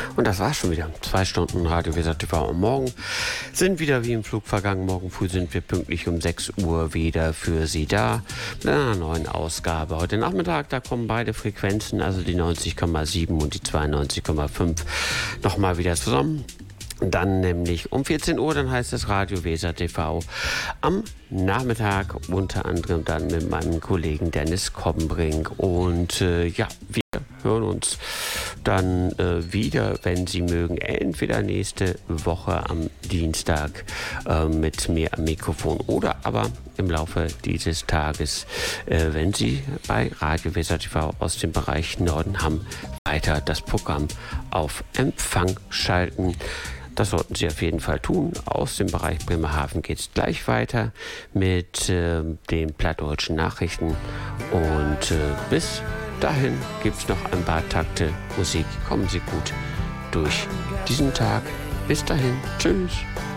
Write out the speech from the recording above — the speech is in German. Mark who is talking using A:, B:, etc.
A: Und das war's schon wieder. 2 Stunden Radio Weser TV am Morgen sind wieder wie im Flug vergangen. Morgen früh sind wir pünktlich um 6 Uhr wieder für Sie da mit einer neuen Ausgabe. Heute Nachmittag, da kommen beide Frequenzen, also die 90,7 und die 92,5 nochmal wieder zusammen. Dann nämlich um 14 Uhr, dann heißt es Radio Weser TV am Nachmittag, unter anderem dann mit meinem Kollegen Dennis Kobbenbrink. Und wir hören uns dann wieder, wenn Sie mögen, entweder nächste Woche am Dienstag mit mir am Mikrofon oder aber im Laufe dieses Tages, wenn Sie bei Radio Weser TV aus dem Bereich Norden haben, weiter das Programm auf Empfang schalten. Das sollten Sie auf jeden Fall tun. Aus dem Bereich Bremerhaven geht es gleich weiter mit den plattdeutschen Nachrichten. Und bis dahin gibt es noch ein paar Takte Musik. Kommen Sie gut durch diesen Tag. Bis dahin. Tschüss.